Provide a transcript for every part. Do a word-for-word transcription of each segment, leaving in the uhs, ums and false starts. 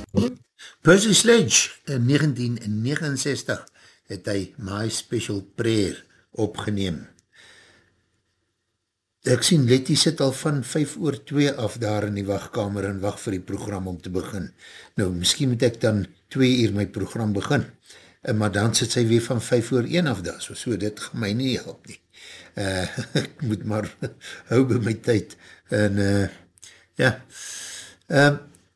Percy Sledge in negentien negenenzestig het hy My Special Prayer opgeneem. Ek sien Letty sit al van vyf oor twee af daar in die wachtkamer en wacht vir die program om te begin. Nou, miskien moet ek dan twee uur my program begin, maar dan sit sy weer van vyf oor een af daar, so, so dit gaan my nie help nie. Uh, ek moet maar hou by my tyd. En uh, ja, uh,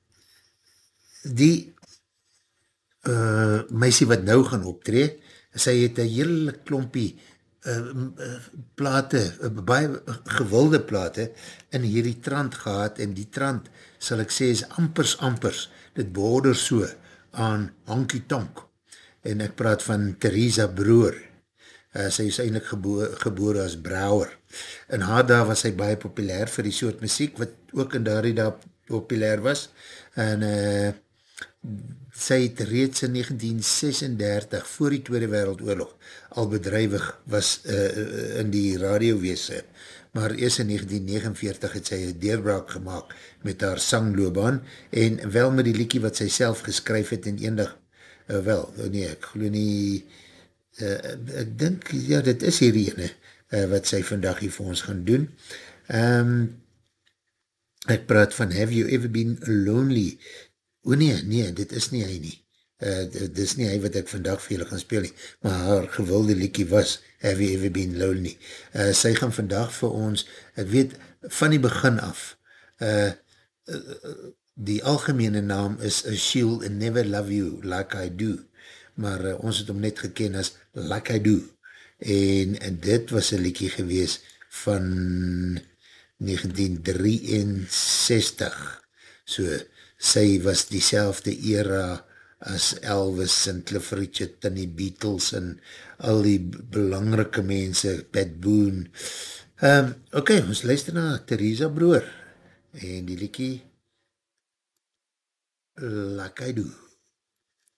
die uh, meisie wat nou gaan optree, sy het een hele klompie uh, uh, plate, uh, baie gewilde plate in hierdie trant gehad, en die trant, sal ek sê, is ampers ampers, dit behoorder so aan Honky Tonk, en ek praat van Theresa Broer. Uh, sy is eindelijk gebo gebore as Brouwer. In haar daar was sy baie populair vir die soort muziek, wat ook in daardie daar populair was, en uh, sy het reeds in negentien sesendertig, voor die Tweede Wereldoorlog, al bedrijwig was uh, in die radiowese, maar eers in negentien negenenveertig het sy een deurbraak gemaakt met haar sangloobaan, en wel met die liekie wat sy self geskryf het in eendag, uh, wel, nee, ek geloof nie, uh, ek dink, ja, dit is hier ene, uh, wat sy vandag hier vir ons gaan doen. Um, ek praat van Have You Ever Been Lonely? O nee, nee, dit is nie hy nie. Uh, dit is nie hy wat ek vandag vir julle gaan speel nie, maar haar gewilde liekie was Have You Ever Been Lonely? Uh, sy gaan vandag vir ons, ek weet, van die begin af, uh, uh, die algemene naam is She'll Never Love You Like I Do, maar uh, ons het hom net geken as Like I Do, en, en dit was een liekie gewees van negentien drieënzestig, so, sy was diezelfde era as Elvis en Cliff Richard en die Beatles en al die belangrike mense, Pat Boone. Um, ok, ons luister na Theresa Broer en die liekie Like I Do.